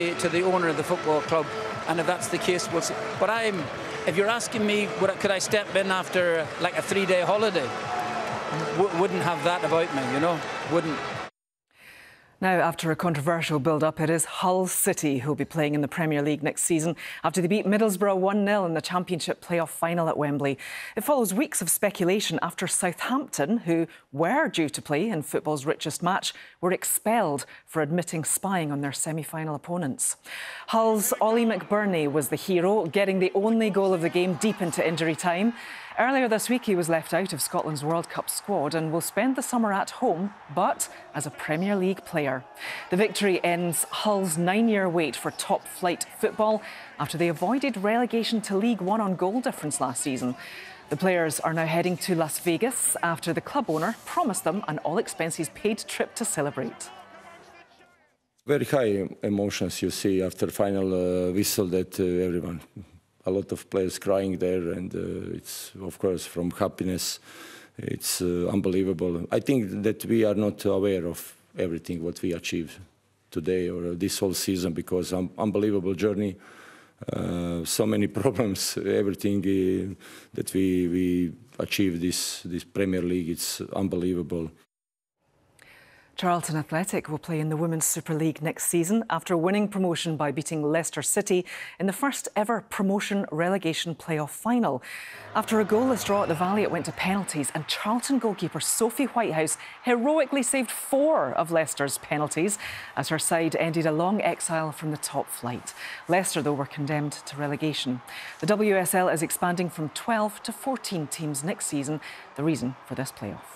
to the owner of the football club, and if that's the case, we'll see. But if you're asking me, could I step in after like a 3-day holiday? Wouldn't have that about me, you know, wouldn't. Now, after a controversial build-up, it is Hull City who'll be playing in the Premier League next season after they beat Middlesbrough 1-0 in the Championship playoff final at Wembley. It follows weeks of speculation after Southampton, who were due to play in football's richest match, were expelled for admitting spying on their semi-final opponents. Hull's Ollie McBurney was the hero, getting the only goal of the game deep into injury time. Earlier this week, he was left out of Scotland's World Cup squad and will spend the summer at home, but as a Premier League player. The victory ends Hull's 9-year wait for top-flight football after they avoided relegation to League One on goal difference last season. The players are now heading to Las Vegas after the club owner promised them an all-expenses-paid trip to celebrate. Very high emotions you see after final whistle that everyone... A lot of players crying there, and it's, of course, from happiness. It's unbelievable. I think that we are not aware of everything what we achieved today or this whole season, because unbelievable journey, so many problems, everything that we achieved this Premier League, it's unbelievable. Charlton Athletic will play in the Women's Super League next season after winning promotion by beating Leicester City in the first ever promotion-relegation playoff final. After a goalless draw at the Valley, it went to penalties, and Charlton goalkeeper Sophie Whitehouse heroically saved 4 of Leicester's penalties as her side ended a long exile from the top flight. Leicester, though, were condemned to relegation. The WSL is expanding from 12 to 14 teams next season, the reason for this playoff.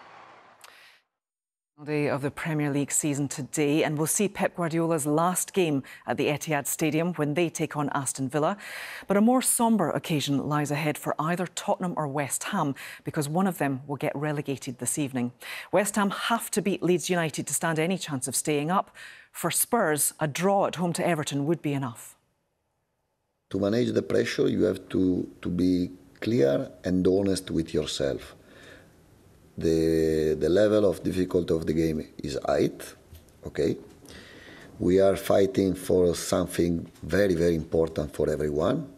Day of the Premier League season today, and we'll see Pep Guardiola's last game at the Etihad Stadium when they take on Aston Villa. But a more sombre occasion lies ahead for either Tottenham or West Ham, because one of them will get relegated this evening. West Ham have to beat Leeds United to stand any chance of staying up. For Spurs, a draw at home to Everton would be enough. To manage the pressure, you have to be clear and honest with yourself. The level of difficulty of the game is high, okay? We are fighting for something very, very important for everyone.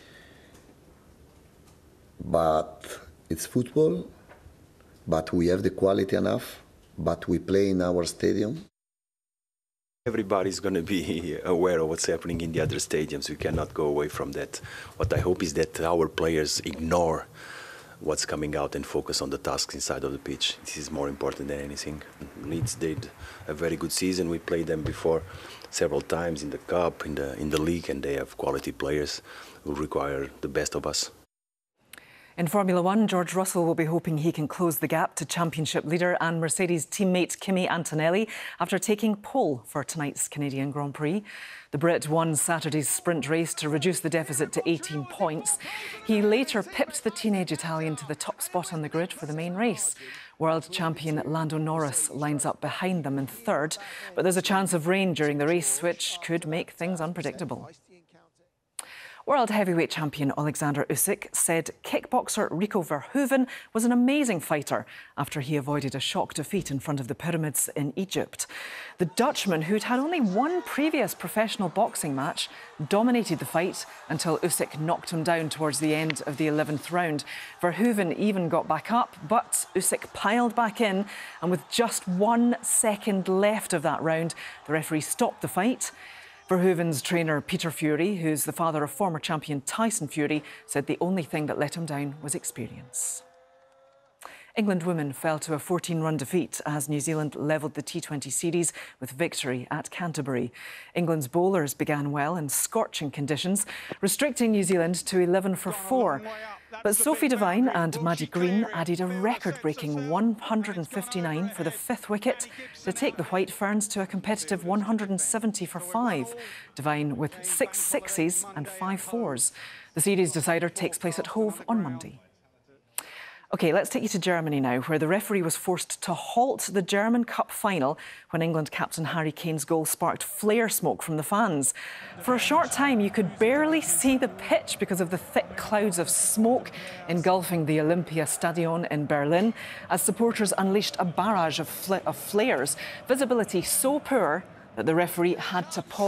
But it's football, but we have the quality enough, but we play in our stadium. Everybody's going to be aware of what's happening in the other stadiums. We cannot go away from that. What I hope is that our players ignore what's coming out and focus on the tasks inside of the pitch. This is more important than anything. Leeds did a very good season. We played them before several times in the Cup, in the league, and they have quality players who require the best of us. In Formula One, George Russell will be hoping he can close the gap to championship leader and Mercedes teammate Kimi Antonelli after taking pole for tonight's Canadian Grand Prix. The Brit won Saturday's sprint race to reduce the deficit to 18 points. He later pipped the teenage Italian to the top spot on the grid for the main race. World champion Lando Norris lines up behind them in third, but there's a chance of rain during the race, which could make things unpredictable. World heavyweight champion Alexander Usyk said kickboxer Rico Verhoeven was an amazing fighter after he avoided a shock defeat in front of the pyramids in Egypt. The Dutchman, who'd had only one previous professional boxing match, dominated the fight until Usyk knocked him down towards the end of the 11th round. Verhoeven even got back up, but Usyk piled back in, and with just 1 second left of that round, the referee stopped the fight. Verhoeven's trainer, Peter Fury, who's the father of former champion Tyson Fury, said the only thing that let him down was experience. England women fell to a 14-run defeat as New Zealand levelled the T20 series with victory at Canterbury. England's bowlers began well in scorching conditions, restricting New Zealand to 11 for 4. But Sophie Devine and Maddie Green added a record-breaking 159 for the 5th wicket to take the White Ferns to a competitive 170 for 5. Devine with 6 sixes and 5 fours. The series decider takes place at Hove on Monday. OK, let's take you to Germany now, where the referee was forced to halt the German Cup final when England captain Harry Kane's goal sparked flare smoke from the fans. For a short time, you could barely see the pitch because of the thick clouds of smoke engulfing the Olympiastadion in Berlin, as supporters unleashed a barrage of flares, visibility so poor that the referee had to pause.